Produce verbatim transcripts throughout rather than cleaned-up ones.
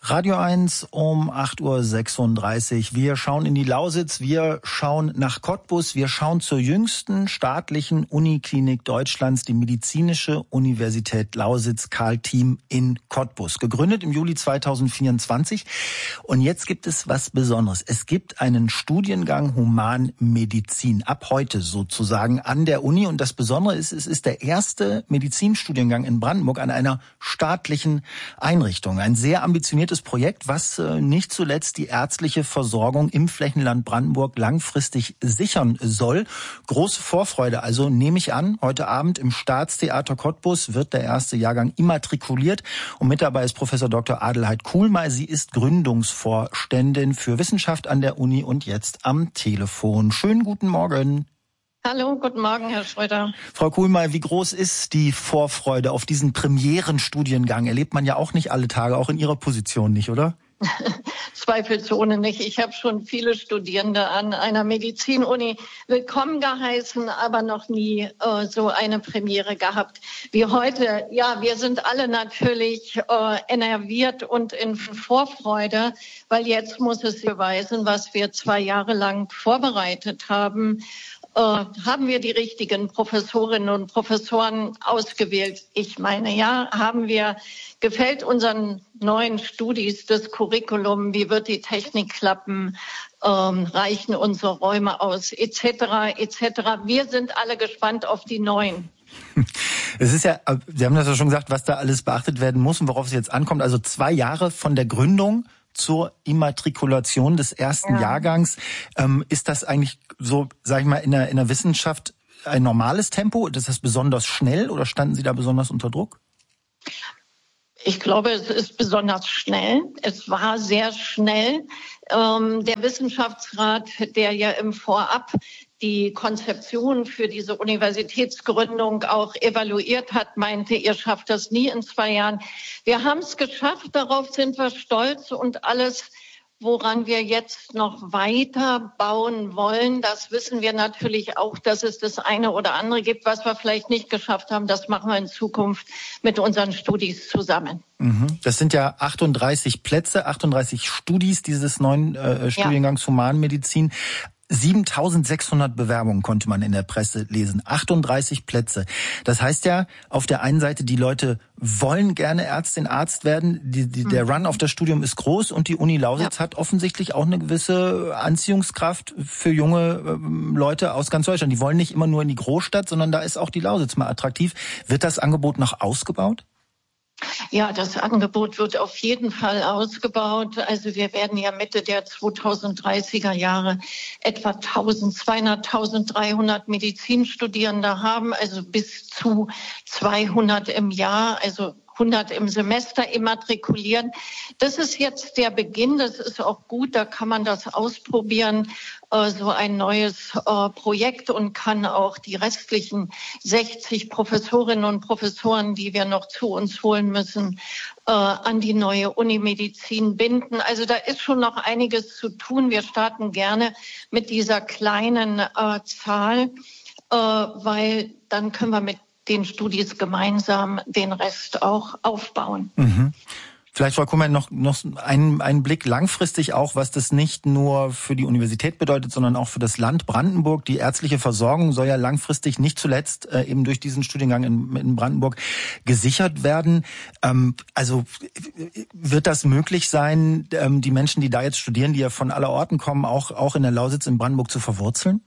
Radio eins um acht Uhr sechsunddreißig. Wir schauen in die Lausitz, wir schauen nach Cottbus, wir schauen zur jüngsten staatlichen Uniklinik Deutschlands, die Medizinische Universität Lausitz Karl-Thiem in Cottbus. Gegründet im Juli zweitausendvierundzwanzig. Und jetzt gibt es was Besonderes. Es gibt einen Studiengang Humanmedizin, ab heute sozusagen an der Uni. Und das Besondere ist, es ist der erste Medizinstudiengang in Brandenburg an einer staatlichen Einrichtung. Ein sehr ambitioniertes Projekt, was äh, nicht zuletzt die ärztliche Versorgung im Flächenland Brandenburg langfristig sichern soll. Große Vorfreude, also nehme ich an, heute Abend im Staatstheater Cottbus wird der erste Jahrgang immatrikuliert. Und mit dabei ist Professor Doktor Adelheid Kuhlmeier. Sie ist Gründungsvorständin für Wissenschaft an der Uni und jetzt am Telefon. Schönen guten Morgen. Hallo, guten Morgen, Herr Schröder. Frau Kuhlmeier, wie groß ist die Vorfreude auf diesen Premierenstudiengang? Erlebt man ja auch nicht alle Tage, auch in Ihrer Position nicht, oder? Zweifelsohne nicht. Ich habe schon viele Studierende an einer Medizinuni willkommen geheißen, aber noch nie äh, so eine Premiere gehabt wie heute. Ja, wir sind alle natürlich äh, enerviert und in Vorfreude, weil jetzt muss es beweisen, was wir zwei Jahre lang vorbereitet haben. Äh, haben wir die richtigen Professorinnen und Professoren ausgewählt? Ich meine, ja, haben wir. Gefällt unseren neuen Studis das Curriculum? Wie wird die Technik klappen? Ähm, reichen unsere Räume aus? Etc. etc. Wir sind alle gespannt auf die neuen. Es ist ja, Sie haben das ja schon gesagt, was da alles beachtet werden muss und worauf es jetzt ankommt. Also zwei Jahre von der Gründung zur Immatrikulation des ersten ja. Jahrgangs. Ähm, ist das eigentlich so, sag ich mal, in der, in der Wissenschaft ein normales Tempo? Ist das besonders schnell oder standen Sie da besonders unter Druck? Ich glaube, es ist besonders schnell. Es war sehr schnell. Ähm, der Wissenschaftsrat, der ja im Vorab die Konzeption für diese Universitätsgründung auch evaluiert hat, meinte, ihr schafft das nie in zwei Jahren. Wir haben es geschafft, darauf sind wir stolz und alles, woran wir jetzt noch weiter bauen wollen, das wissen wir natürlich auch, dass es das eine oder andere gibt, was wir vielleicht nicht geschafft haben. Das machen wir in Zukunft mit unseren Studis zusammen. Das sind ja achtunddreißig Plätze, achtunddreißig Studis dieses neuen äh, Studiengangs ja. Humanmedizin. siebentausendsechshundert Bewerbungen konnte man in der Presse lesen. achtunddreißig Plätze. Das heißt ja, auf der einen Seite, die Leute wollen gerne Ärztin, Arzt werden. Die, die, der Run auf das Studium ist groß und die Uni Lausitz ja. hat offensichtlich auch eine gewisse Anziehungskraft für junge ähm, Leute aus ganz Deutschland. Die wollen nicht immer nur in die Großstadt, sondern da ist auch die Lausitz mal attraktiv. Wird das Angebot noch ausgebaut? Ja, das Angebot wird auf jeden Fall ausgebaut. Also wir werden ja Mitte der zweitausenddreißiger Jahre etwa eintausendzweihundert, eintausenddreihundert Medizinstudierende haben, also bis zu zweihundert im Jahr, also hundert im Semester immatrikulieren. Das ist jetzt der Beginn, das ist auch gut, da kann man das ausprobieren, äh, so ein neues äh, Projekt und kann auch die restlichen sechzig Professorinnen und Professoren, die wir noch zu uns holen müssen, äh, an die neue Unimedizin binden. Also da ist schon noch einiges zu tun. Wir starten gerne mit dieser kleinen äh, Zahl, äh, weil dann können wir mit den Studis gemeinsam den Rest auch aufbauen. Mhm. Vielleicht, Frau Kuhlmeier, noch, noch einen, einen Blick langfristig auch, was das nicht nur für die Universität bedeutet, sondern auch für das Land Brandenburg. Die ärztliche Versorgung soll ja langfristig nicht zuletzt äh, eben durch diesen Studiengang in, in Brandenburg gesichert werden. Ähm, also wird das möglich sein, ähm, die Menschen, die da jetzt studieren, die ja von aller Orten kommen, auch, auch in der Lausitz in Brandenburg zu verwurzeln?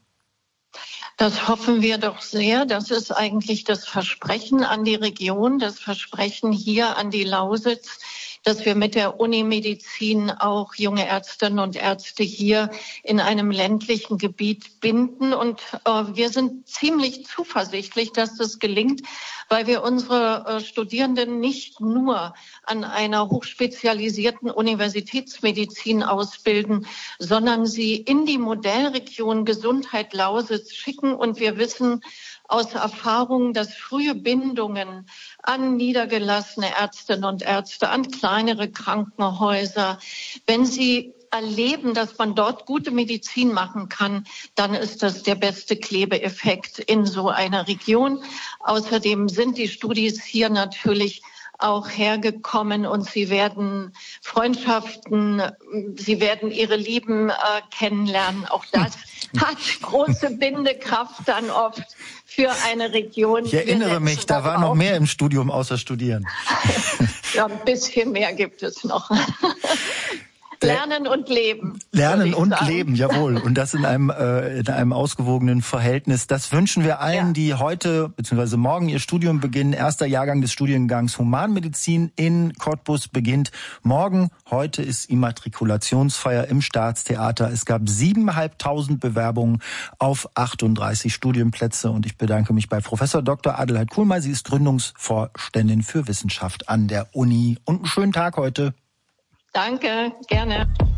Das hoffen wir doch sehr. Das ist eigentlich das Versprechen an die Region, das Versprechen hier an die Lausitz, dass wir mit der Unimedizin auch junge Ärztinnen und Ärzte hier in einem ländlichen Gebiet binden. Und äh, wir sind ziemlich zuversichtlich, dass das gelingt, weil wir unsere äh, Studierenden nicht nur an einer hochspezialisierten Universitätsmedizin ausbilden, sondern sie in die Modellregion Gesundheit Lausitz schicken. Und wir wissen aus Erfahrung, dass frühe Bindungen an niedergelassene Ärztinnen und Ärzte, an kleinere Krankenhäuser, wenn sie erleben, dass man dort gute Medizin machen kann, dann ist das der beste Klebeeffekt in so einer Region. Außerdem sind die Studis hier natürlich auch hergekommen und sie werden Freundschaften, sie werden ihre Lieben äh, kennenlernen. Auch das hat große Bindekraft dann oft für eine Region. Ich erinnere mich, da war noch mehr im Studium außer Studieren. Ja, ein bisschen mehr gibt es noch. Lernen und leben. Lernen und sagen. Leben, jawohl. Und das in einem äh, in einem ausgewogenen Verhältnis. Das wünschen wir allen, ja. die heute bzw. morgen ihr Studium beginnen. Erster Jahrgang des Studiengangs Humanmedizin in Cottbus beginnt morgen. Heute ist Immatrikulationsfeier im Staatstheater. Es gab siebentausendfünfhundert Bewerbungen auf achtunddreißig Studienplätze. Und ich bedanke mich bei Professor Doktor Adelheid Kuhlmeier. Sie ist Gründungsvorständin für Wissenschaft an der Uni. Und einen schönen Tag heute. Danke, gerne.